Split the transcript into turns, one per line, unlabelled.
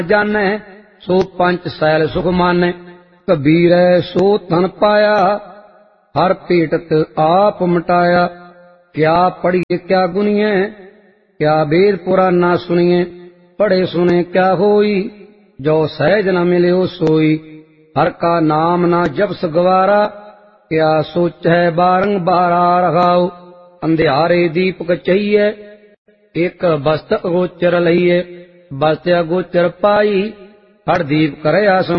जानै, सो पंच सैल सुख मानै। कबीरै सो धन पाया, हर भेटत आप मिटाया। क्या पढ़िए क्या गुनिए, क्या वेद पुराना सुनिए। पढ़े सुने क्या होई, जो सहज न मिल्यो सोई। हर का नाम ना जपस गवारा, क्या सोचै बारंबारा रहाओ। अंधियारे दीपक चहिए, एक बस्त अगोचर लइए। बस्त अगोचर पाई, हर दीप करे आसम